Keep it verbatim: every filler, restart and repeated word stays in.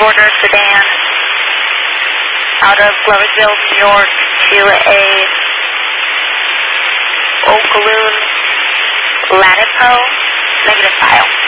border sedan out of Gloversville, New York to a Oakaloon Lanipo, negative file.